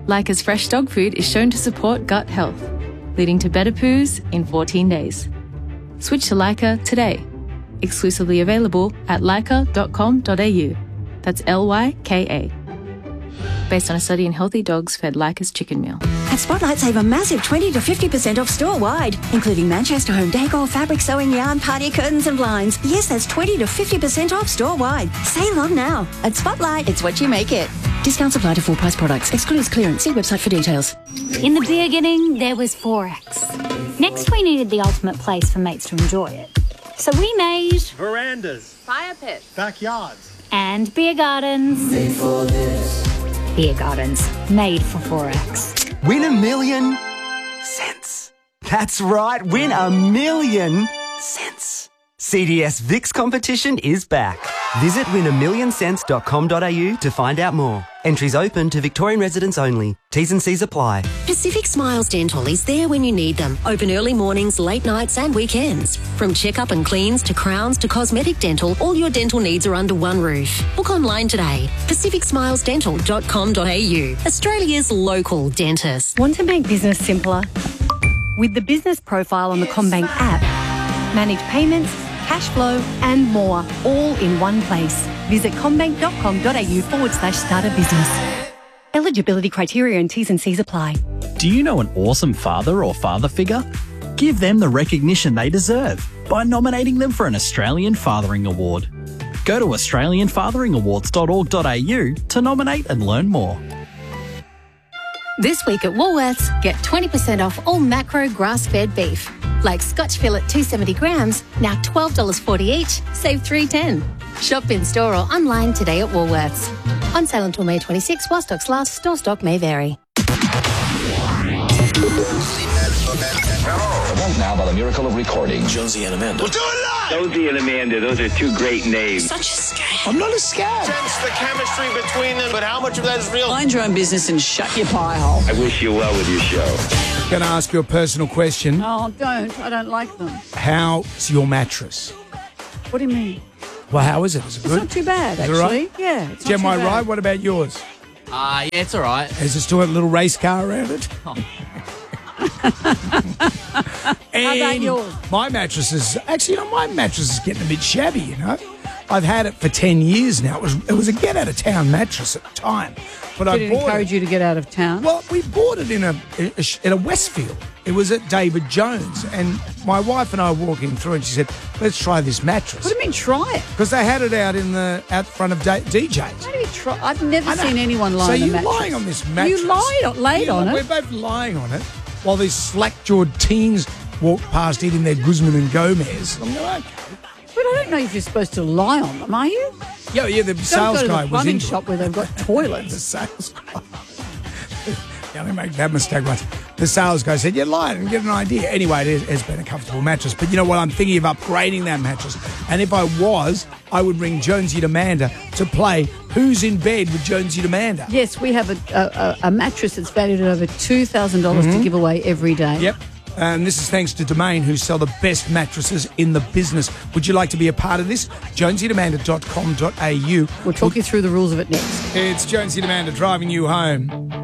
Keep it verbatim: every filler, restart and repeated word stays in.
Leica's fresh dog food is shown to support gut health, leading to better poos in fourteen days. Switch to Leica today. Exclusively available at leica dot com dot a u. That's L Y K A. Based on a study in healthy dogs fed Leica's chicken meal. At Spotlight, save a massive twenty to fifty percent off store-wide, including Manchester home decor, fabric, sewing, yarn, party curtains and blinds. Yes, that's twenty to fifty percent off store-wide. Save on now. At Spotlight, it's what you make it. Discounts apply to full-price products. Excludes clearance. See website for details. In the beginning, there was Forex. Next, we needed the ultimate place for mates to enjoy it. So we made... verandas, fire pits, backyards, and beer gardens. Made for this. Beer gardens, made for Forex. Win a million cents. That's right, win a million cents. C D S Vix competition is back. Visit win a million cents dot com dot a u to find out more. Entries open to Victorian residents only. T's and C's apply. Pacific Smiles Dental is there when you need them. Open early mornings, late nights and weekends. From checkup and cleans to crowns to cosmetic dental, all your dental needs are under one roof. Book online today. pacific smiles dental dot com dot a u. Australia's local dentist. Want to make business simpler? With the business profile on the CommBank app, manage payments, cash flow and more, all in one place. Visit commbank dot com dot a u forward slash start a business. Eligibility criteria and T's and C's apply. Do you know an awesome father or father figure? Give them the recognition they deserve by nominating them for an Australian Fathering Award. Go to australian fathering awards dot org dot a u to nominate and learn more. This week at Woolworths, get twenty percent off all macro grass-fed beef. Like Scotch fillet two hundred seventy grams, now twelve dollars forty each, save three dollars ten. Shop in store or online today at Woolworths. On sale until May twenty-sixth, while stocks last. Store stock may vary. Event now by the miracle of recording. Jonesy and Amanda. We'll do it live! Jonesy and Amanda, those are two great names. Such a scam. I'm not a scam. Sense the chemistry between them, but how much of that is real? Mind your own business and shut your pie hole. I wish you well with your show. I'm going to ask you a personal question. Oh, don't. I don't like them. How's your mattress? What do you mean? Well, how is it? Is it good? It's not too bad, is actually. Right? Yeah, it's Jen, am not I too bad. right? What about yours? Uh, yeah, it's all right. Has it still got a little race car around it? Oh. How about yours? My mattress is... Actually, you know, my mattress is getting a bit shabby, you know. I've had it for ten years now. It was it was a get-out-of-town mattress at the time. But Did I it bought encourage it, you to get out of town? Well, we bought it in a, a in a Westfield. It was at David Jones. And my wife and I were walking through and she said, let's try this mattress. What do you mean, try it? Because they had it out in the out front of da- D Js. How do you try? I've never I know. seen anyone lie so on a you're mattress. lying on this mattress. You lied on, laid Yeah, on We're it. both lying on it while these slack-jawed teens walk past eating their Guzman and Gomez. I'm going, okay. But I don't know if you're supposed to lie on them, are you? Yeah, yeah, the Don't sales go to guy the was plumbing into shop it. where they've got The toilets. sales guy. Yeah, they make that mistake once. The sales guy said, "You lied and get an idea." Anyway, it is, has been a comfortable mattress. But you know what? I'm thinking of upgrading that mattress. And if I was, I would ring Jonesy and Amanda to play Who's in Bed with Jonesy and Amanda. Yes, we have a, a, a mattress that's valued at over two thousand dollars Mhm. to give away every day. Yep. And this is thanks to Domain, who sell the best mattresses in the business. Would you like to be a part of this? jonesy and amanda dot com dot a u. We'll talk you through the rules of it next. It's Jonesy and Amanda driving you home.